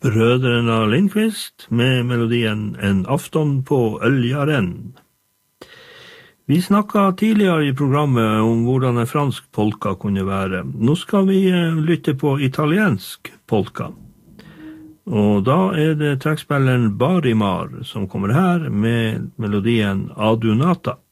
Brødrene Lindqvist med melodien En afton på Öljaren. Vi snakket tidligere i programmet om hvordan en fransk polka kunne være. Nå skal vi lytte på italiensk polka. Og da det trekkspilleren Barimar som kommer her med melodien Adunata.